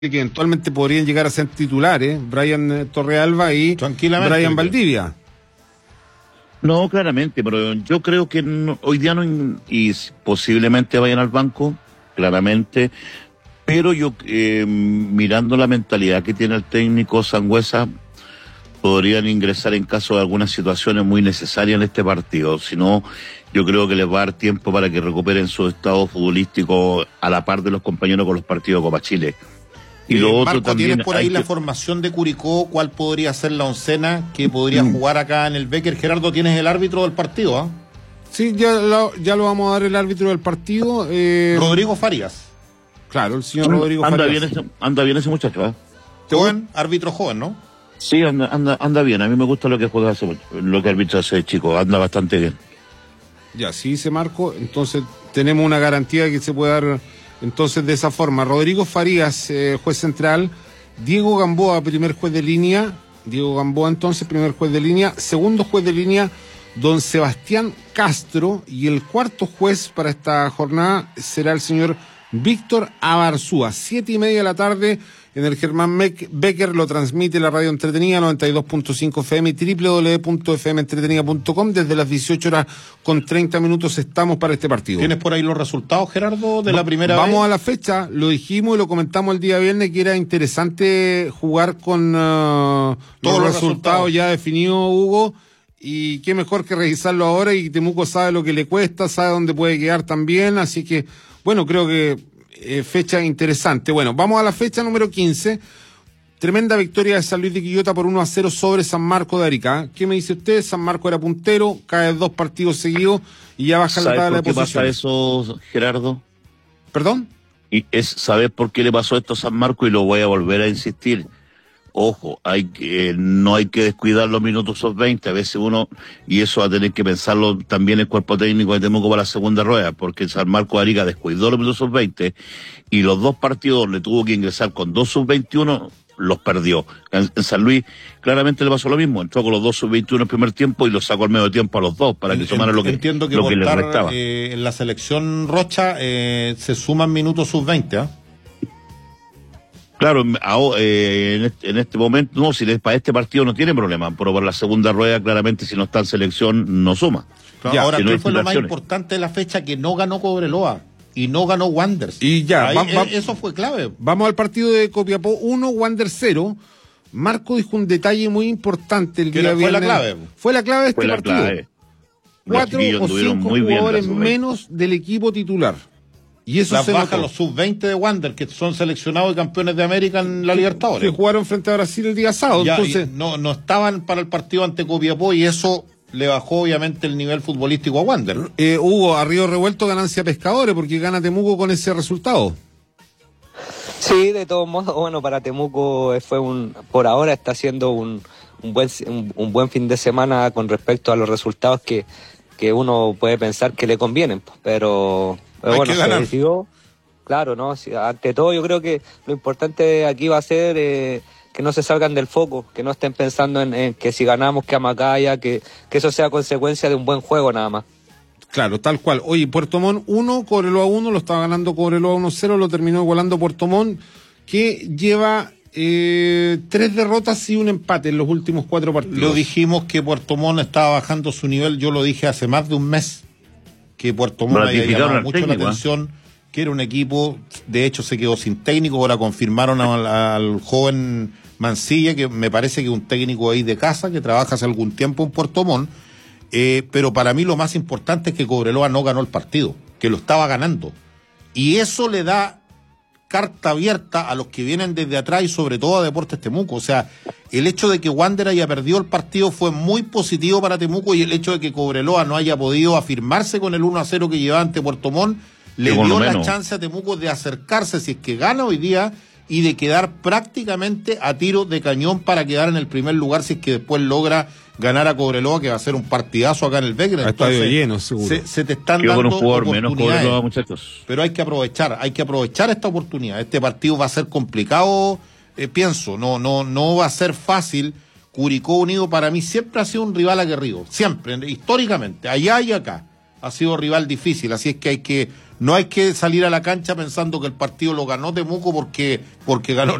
que eventualmente podrían llegar a ser titulares, Brian Torrealba y Brian Valdivia. No, claramente, pero yo creo que hoy día no, y posiblemente vayan al banco, claramente, pero yo, mirando la mentalidad que tiene el técnico Sangüesa, podrían ingresar en caso de algunas situaciones muy necesarias en este partido. Si no, yo creo que les va a dar tiempo para que recuperen su estado futbolístico a la par de los compañeros con los partidos de Copa Chile. Y lo otro Marco, también, ¿tienes por ahí la formación de Curicó? ¿Cuál podría ser la oncena que podría jugar acá en el Becker? Gerardo, ¿tienes el árbitro del partido? ¿Ah? Sí, ya lo vamos a dar el árbitro del partido. Rodrigo Farías. Claro, el señor Rodrigo Farías. Anda bien ese muchacho, ¿eh? Joven, árbitro joven, ¿no? Sí, anda bien. A mí me gusta lo que juega lo que arbitra ese chico. Anda bastante bien. Ya, sí dice Marco. Entonces tenemos una garantía que se puede dar entonces de esa forma. Rodrigo Farías, juez central. Diego Gamboa, primer juez de línea. Diego Gamboa, entonces, primer juez de línea. Segundo juez de línea, don Sebastián Castro. Y el cuarto juez para esta jornada será el señor Víctor Abarzúa. 7:30 de la tarde en el Germán Becker. Lo transmite la radio entretenida 92.5 FM y www.fmentretenida.com. Desde las 18:30 estamos para este partido. ¿Tienes por ahí los resultados, Gerardo, de la primera vez? Vamos a la fecha. Lo dijimos y lo comentamos el día viernes que era interesante jugar con todos los resultados ya definidos, Hugo. Y qué mejor que revisarlo ahora, y Temuco sabe lo que le cuesta, sabe dónde puede quedar también, así que, bueno, creo que fecha interesante. Bueno, vamos a la fecha número 15. Tremenda victoria de San Luis de Quillota por 1-0 sobre San Marco de Arica. ¿Qué me dice usted? San Marco era puntero, cae 2 partidos seguidos y ya baja la tabla de posiciones. ¿Sabes por qué pasa eso, Gerardo? ¿Perdón? ¿Sabes por qué le pasó esto a San Marco? Y lo voy a volver a insistir. Ojo, no hay que descuidar los minutos sub-20, a veces y eso va a tener que pensarlo también el cuerpo técnico de Temuco para la segunda rueda, porque San Marco de Arica descuidó los minutos sub-20 y los 2 partidos le tuvo que ingresar con 2 sub-21, los perdió. En San Luis claramente le pasó lo mismo, entró con los 2 sub-21 en el primer tiempo y los sacó al medio tiempo a los 2 para que sumaran lo que les restaba. En la selección Rocha se suman minutos sub-20, ¿ah? Claro, en este momento, no, si para este partido no tiene problema, pero para la segunda rueda, claramente, si no está en selección, no suma. Claro, ahora, ¿qué fue lo más importante de la fecha? Que no ganó Cobreloa y no ganó Wanderers. Y ya, eso fue clave. Vamos al partido de Copiapó 1, Wanderers 0. Marco dijo un detalle muy importante el día viernes. Fue la clave. Fue la clave de este partido. Clave. 4 o 5 jugadores menos del equipo titular. Y eso las bajan los sub-20 de Wander, que son seleccionados y campeones de América en la Libertadores. Que jugaron frente a Brasil el día sábado. Ya, entonces no estaban para el partido ante Copiapó y eso le bajó obviamente el nivel futbolístico a Wander. Hugo, a río revuelto ganancia Pescadores, porque gana Temuco con ese resultado. Sí, de todos modos, bueno, para Temuco por ahora está siendo un buen fin de semana con respecto a los resultados que uno puede pensar que le convienen, pero bueno, se decidió, claro, ¿no? Ante todo yo creo que lo importante aquí va a ser que no se salgan del foco, que no estén pensando en que si ganamos que Amacaya, que eso sea consecuencia de un buen juego nada más. Claro, tal cual. Oye, Puerto Montt 1, Cobreloa 1, lo estaba ganando Cobreloa 1-0, lo terminó igualando Puerto Montt, que lleva 3 derrotas y un empate en los últimos 4 partidos. Lo dijimos que Puerto Montt estaba bajando su nivel, yo lo dije hace más de un mes, que Puerto Montt había llamado mucho la atención, que era un equipo, de hecho se quedó sin técnico, ahora confirmaron al joven Mancilla, que me parece que es un técnico ahí de casa, que trabaja hace algún tiempo en Puerto Montt, pero para mí lo más importante es que Cobreloa no ganó el partido, que lo estaba ganando, y eso le da carta abierta a los que vienen desde atrás y sobre todo a Deportes Temuco. O sea, el hecho de que Wander haya perdido el partido fue muy positivo para Temuco, y el hecho de que Cobreloa no haya podido afirmarse con el 1-0 que llevaba ante Puerto Montt le dio la chance a Temuco de acercarse, si es que gana hoy día, y de quedar prácticamente a tiro de cañón para quedar en el primer lugar si es que después logra ganar a Cobreloa, que va a ser un partidazo acá en el Becker. Estadio lleno, seguro. Se te están dando un jugador menos Cobreloa, muchachos. Pero hay que aprovechar esta oportunidad. Este partido va a ser complicado, pienso, no va a ser fácil. Curicó Unido para mí siempre ha sido un rival aguerrido, siempre, históricamente, allá y acá. ha sido rival difícil, así es que no hay que salir a la cancha pensando que el partido lo ganó Temuco porque ganó